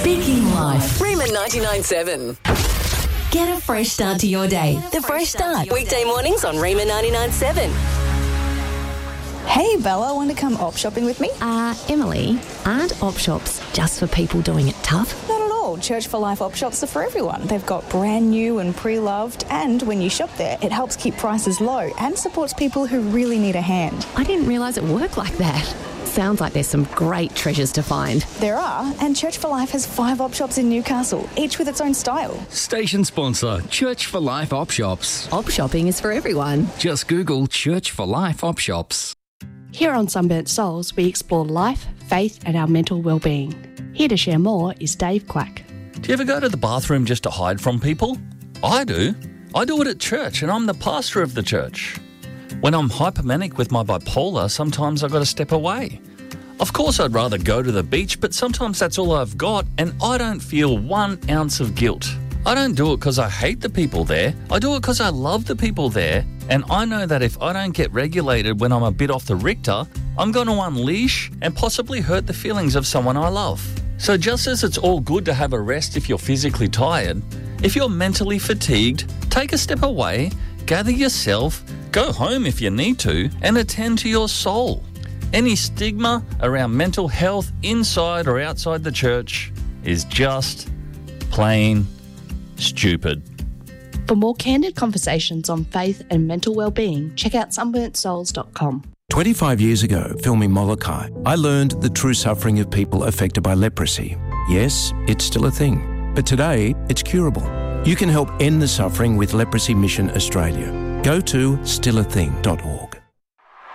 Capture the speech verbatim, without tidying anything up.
Speaking Life. Rayman ninety-nine point seven. Get a fresh start to your day. The Fresh Start. Weekday mornings on Rayman ninety-nine point seven. Hey, Bella, want to come op shopping with me? Uh, Emily, aren't op shops just for people doing it tough? Not at all. Church for Life op shops are for everyone. They've got brand new and pre-loved, and when you shop there, it helps keep prices low and supports people who really need a hand. I didn't realise it worked like that. Sounds like there's some great treasures to find. There are, and Church for Life has five op shops in Newcastle, each with its own style. Station sponsor, Church for Life op shops. Op shopping is for everyone. Just Google Church for Life op shops. Here on Sunburnt Souls, we explore life, faith and our mental well-being. Here to share more is Dave Clack. Do you ever go to the bathroom just to hide from people? I do. I do it at church, and I'm the pastor of the church. When I'm hypomanic with my bipolar, sometimes I've got to step away. Of course, I'd rather go to the beach, but sometimes that's all I've got, and I don't feel one ounce of guilt. I don't do it because I hate the people there. I do it because I love the people there, and I know that if I don't get regulated when I'm a bit off the Richter, I'm going to unleash and possibly hurt the feelings of someone I love. So just as it's all good to have a rest if you're physically tired, if you're mentally fatigued, take a step away, gather yourself, go home if you need to, and attend to your soul. Any stigma around mental health inside or outside the church is just plain stupid. For more candid conversations on faith and mental well-being, check out sunburnt souls dot com. twenty-five years ago, filming Molokai, I learned the true suffering of people affected by leprosy. Yes, it's still a thing, but today it's curable. You can help end the suffering with Leprosy Mission Australia. Go to still a thing dot org.